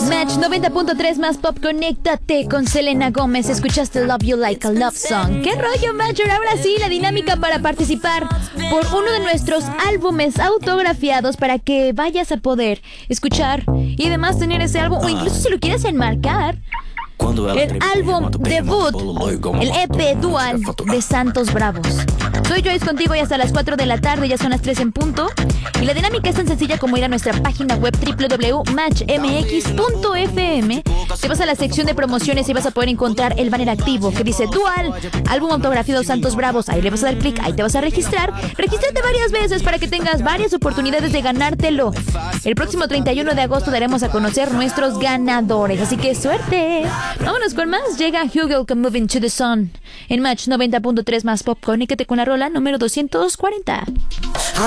Match 90.3 más pop, conéctate con Selena Gómez. Escuchaste Love You Like a Love Song. ¿Qué rollo, Matcher? Ahora sí, la dinámica para participar por uno de nuestros álbumes autografiados para que vayas a poder escuchar y además tener ese álbum, o incluso si lo quieres enmarcar, el álbum debut, el EP dual de Santos Bravos. Soy Joyce contigo y hasta las 4 de la tarde, ya son las 3 en punto. Y la dinámica es tan sencilla como ir a nuestra página web www.matchmx.fm. Te vas a la sección de promociones y vas a poder encontrar el banner activo que dice Dual, álbum autografiado Santos Bravos. Ahí le vas a dar clic, ahí te vas a registrar. Regístrate varias veces para que tengas varias oportunidades de ganártelo. El próximo 31 de agosto daremos a conocer nuestros ganadores, así que suerte. Vámonos con más. Llega Hugo con Moving to the Sun en Match 90.3 más pop. Conéctate con la rola número 240.